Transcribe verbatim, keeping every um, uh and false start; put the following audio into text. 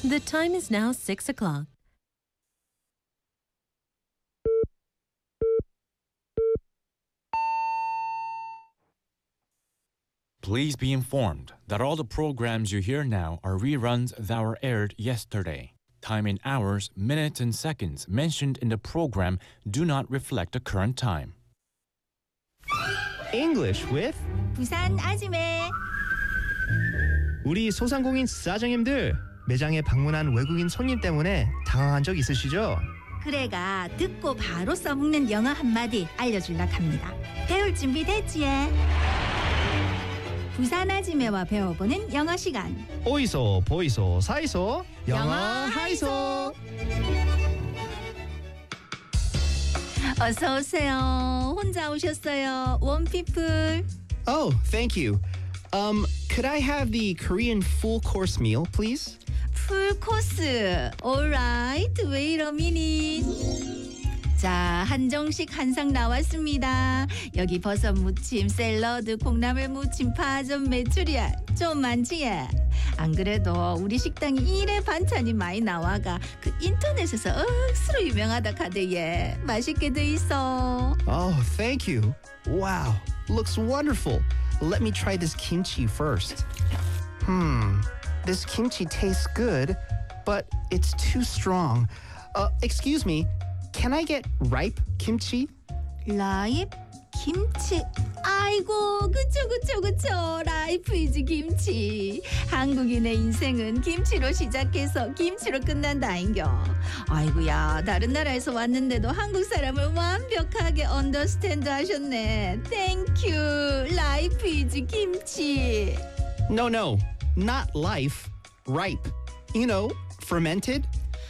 The time is now six o'clock. Please be informed that all the programs you hear now are reruns that were aired yesterday. Time in hours, minutes, and seconds mentioned in the program do not reflect the current time. English with 부산 아지매. 우리 소상공인 사장님들 매장에 방문한 외국인 손님 때문에 당황한 적 있으시죠? 그래가 듣고 바로 써먹는 영어 한마디 알려줄라 합니다. 배울 준비 됐지? 부산 아지매와 배워보는 영어 시간. 오이소 보이소 사이소 영어 영어 하이소. 어서 오세요. 혼자 오셨어요. 원피플. Oh, thank you. Um, could I have the Korean full course meal, please? 풀 코스. Alright. Wait a minute. 자, 한정식 한상 나왔습니다. 여기 버섯 무침, 샐러드, 콩나물 무침, 파전, 메추리알 좀 많지? 안 그래도 우리 식당이 이래 반찬이 많이 나와가 그 인터넷에서 억수로 유명하다 카드에 맛있게 돼 있어. Oh, thank you. Wow, looks wonderful. Let me try this kimchi first. Hmm, this kimchi tastes good, but it's too strong. Uh, excuse me, can I get ripe kimchi? 라이프 김치. 아이고 그쵸 그쵸 그쵸. 라이프 이즈 김치. 한국인의 인생은 김치로 시작해서 김치로 끝난다인겨. 아이고야 다른 나라에서 왔는데도 한국 사람을 완벽하게 언더스탠드 하셨네. 땡큐. 라이프 이즈 김치. No, no, not life, ripe. You know, fermented.